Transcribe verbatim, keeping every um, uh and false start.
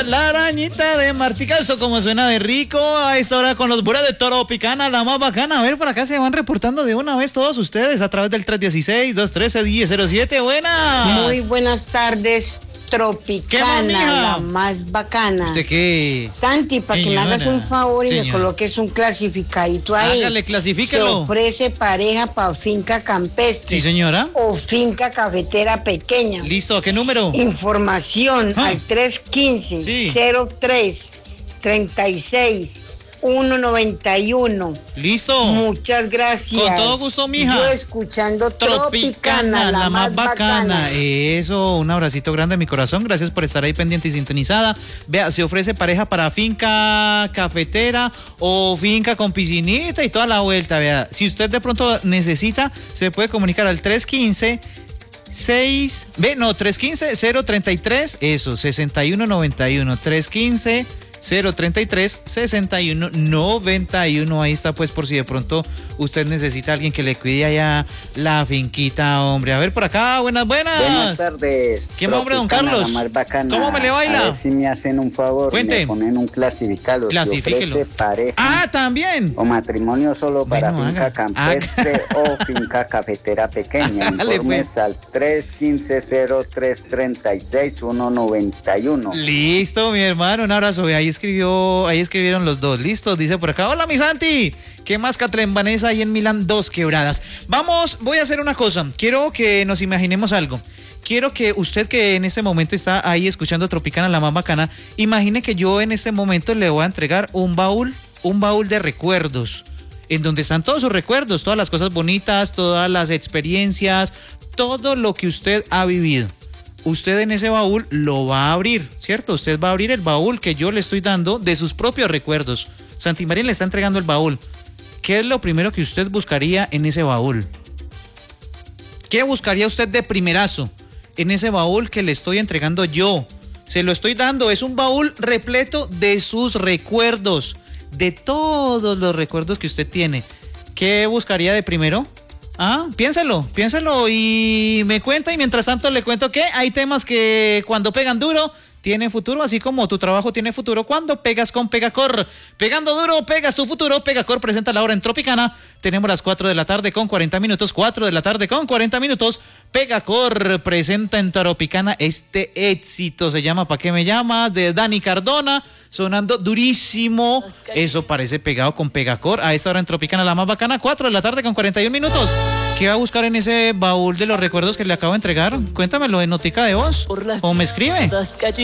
la arañita de Martica, eso como suena de rico a esta hora con los buras de Tropicana, la más bacana. A ver, por acá se van reportando de una vez todos ustedes a través del tres uno seis, dos uno tres, uno cero cero siete. Buenas. Muy buenas tardes, Tropicana, la más bacana. ¿Usted qué? Santi, para que me hagas un favor y Señora. me coloques un clasificadito ahí. Hágale, clasifíquelo. Se ofrece pareja para finca campestre. Sí, señora. O finca cafetera pequeña. Listo, ¿a qué número? Información Ah. al tres uno cinco, Sí. cero tres, treinta y seis, ciento noventa y uno. Listo. Muchas gracias. Con todo gusto, mija. Yo escuchando Tropicana, la, más bacana. bacana. Eso, un abracito grande a mi corazón. Gracias por estar ahí pendiente y sintonizada. Vea, se ofrece pareja para finca cafetera o finca con piscinita y toda la vuelta. Vea, si usted de pronto necesita, se puede comunicar al tres uno cinco, seis, ve, no, tres uno cinco, cero treinta y tres, eso, sesenta y uno noventa y uno, tres uno cinco, cero treinta y tres, sesenta y uno noventa y uno. Ahí está, pues, por si de pronto usted necesita a alguien que le cuide allá la finquita, hombre. A ver, por acá, buenas, buenas. Buenas tardes. ¿Qué nombre, don Carlos? La más bacana. ¿Cómo me le baila? A ver si me hacen un favor. Cuente. Me ponen un clasificado. Clasifíquelo. Se ofrece pareja. Ah, también. O matrimonio solo para Bueno, finca haga. campestre o finca cafetera pequeña. Hágale, Informes pues. al tres uno cinco, cero tres, treinta y seis, ciento noventa y uno. Listo, mi hermano, un abrazo. Ahí escribió, ahí escribieron los dos. Listo, dice por acá. Hola, mi Santi. ¿Qué más, Catren Vanessa? Ahí en Milán, dos quebradas. Vamos, voy a hacer una cosa. Quiero que nos imaginemos algo. Quiero que usted que en este momento está ahí escuchando Tropicana, la más bacana, imagine que yo en este momento le voy a entregar un baúl, un baúl de recuerdos, en donde están todos sus recuerdos, todas las cosas bonitas, todas las experiencias, todo lo que usted ha vivido. Usted en ese baúl lo va a abrir, ¿cierto? Usted va a abrir el baúl que yo le estoy dando de sus propios recuerdos. Santi Marín le está entregando el baúl. ¿Qué es lo primero que usted buscaría en ese baúl? ¿Qué buscaría usted de primerazo en ese baúl que le estoy entregando yo? Se lo estoy dando, es un baúl repleto de sus recuerdos, de todos los recuerdos que usted tiene. ¿Qué buscaría de primero? Ah, piénselo, piénselo y me cuenta, y mientras tanto le cuento que hay temas que cuando pegan duro tienen futuro, así como tu trabajo tiene futuro cuando pegas con Pegacor. Pegando duro, pegas tu futuro. Pegacor presenta la hora en Tropicana. Tenemos las cuatro de la tarde con cuarenta minutos, cuatro de la tarde con cuarenta minutos. Pegacor presenta en Tropicana este éxito, se llama ¿Pa' qué me llamas? De Dani Cardona, sonando durísimo. Eso parece pegado con Pegacor. A esta hora en Tropicana, la más bacana, cuatro de la tarde con cuarenta y un minutos. ¿Qué va a buscar en ese baúl de los recuerdos que le acabo de entregar? Cuéntamelo en notica de voz o me escribe.